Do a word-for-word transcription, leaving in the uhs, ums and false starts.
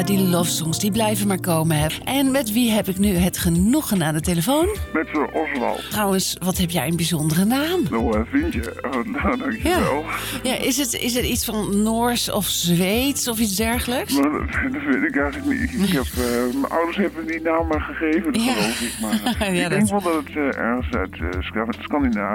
Die love songs, die blijven maar komen. Hè. En met wie heb ik nu het genoegen aan de telefoon? Met uh, Oswald. Trouwens, wat heb jij een bijzondere naam? Nou, uh, vind je? Oh, nou, dankjewel. Ja, ja is, het, is het iets van Noors of Zweeds of iets dergelijks? Maar, dat, dat weet ik eigenlijk niet. Ik, ik heb, uh, mijn ouders hebben die naam maar gegeven, dat Ja. geloof ik. Maar Ja, ik dat... denk wel dat het uh, ergens uit uh, Scandinavië